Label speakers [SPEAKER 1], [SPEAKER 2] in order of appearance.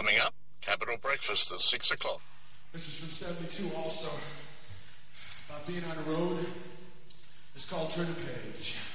[SPEAKER 1] Coming up, Capital Breakfast at 6 o'clock.
[SPEAKER 2] This is from 72 also. About being on the road. It's called Turn the Page.